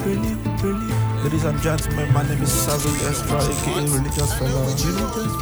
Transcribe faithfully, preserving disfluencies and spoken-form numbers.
really, really. Ladies and gentlemen, my name is Savage Extra, aka Religious Fella.